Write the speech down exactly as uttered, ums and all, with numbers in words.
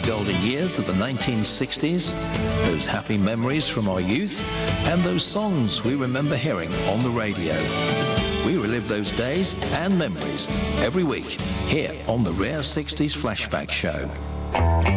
golden years of the nineteen sixties, those happy memories from our youth, and those songs we remember hearing on the radio. We relive those days and memories every week here on the Rare sixties Flashback Show.